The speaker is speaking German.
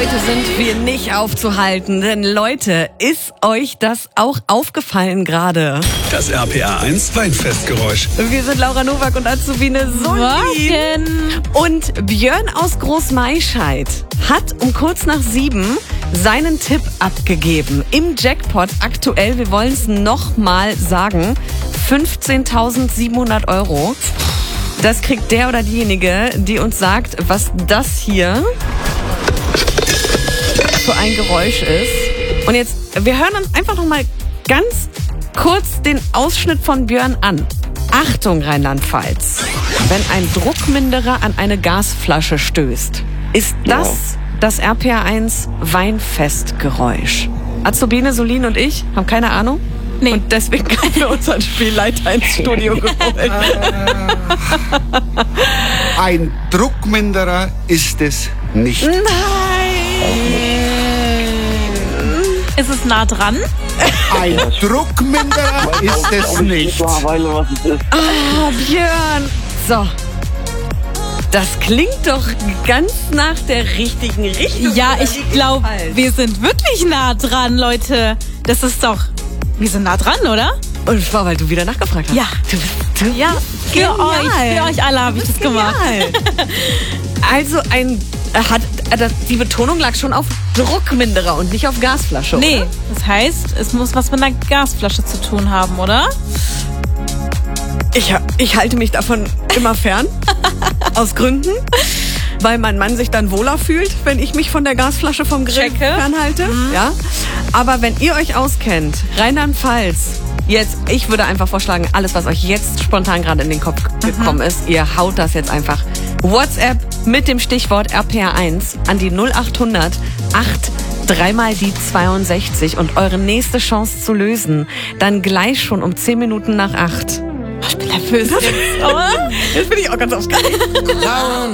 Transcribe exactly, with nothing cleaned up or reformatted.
Heute sind wir nicht aufzuhalten, denn Leute, ist euch das auch aufgefallen gerade? Das R P R eins Weinfestgeräusch. Wir sind Laura Nowak und Azubine Solin. Und Björn aus Großmaischeid hat um kurz nach sieben seinen Tipp abgegeben. Im Jackpot aktuell, wir wollen es nochmal sagen, fünfzehntausendsiebenhundert Euro. Das kriegt der oder diejenige, die uns sagt, was das hier für ein Geräusch ist. Und jetzt, wir hören uns einfach noch mal ganz kurz den Ausschnitt von Björn an. Achtung, Rheinland-Pfalz. Wenn ein Druckminderer an eine Gasflasche stößt, ist das wow. das R P R eins Weinfestgeräusch. Azubine, Solin und ich haben keine Ahnung. Nee. Und deswegen haben wir unseren Spielleiter ins Studio geholt. Ein Druckminderer ist es nicht. Nein! Ist es nah dran? Ein Druckminderer ist es nicht. Ah, Björn. So. Das klingt doch ganz nach der richtigen Richtung. Ja, ich glaube, wir sind wirklich nah dran, Leute. Das ist doch... Wir sind nah dran, oder? Und es war, weil du wieder nachgefragt hast. Ja. Du bist, du, ja, für genial. euch, für euch alle habe ich das gemacht. Also ein... Hat, die Betonung lag schon auf Druckminderer und nicht auf Gasflasche, Nee, oder? Das heißt, es muss was mit einer Gasflasche zu tun haben, oder? Ich, ich halte mich davon immer fern. Aus Gründen. Weil mein Mann sich dann wohler fühlt, wenn ich mich von der Gasflasche vom Grill Checke. fernhalte. Mhm. Ja. Aber wenn ihr euch auskennt, Rheinland-Pfalz, jetzt, ich würde einfach vorschlagen, alles, was euch jetzt spontan gerade in den Kopf gekommen mhm. ist, ihr haut das jetzt einfach WhatsApp mit dem Stichwort R P R eins an die null achthundert acht dreimal die zweiundsechzig und eure nächste Chance zu lösen, dann gleich schon um zehn Minuten nach acht. Ich bin nervös jetzt, oder? Jetzt bin ich auch ganz aufgeregt.